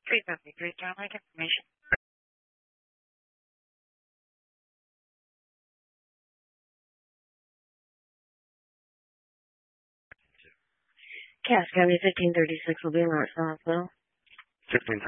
373, Starlight information. Cass County 1536 will be in Lawrenceville Hospital. 1536.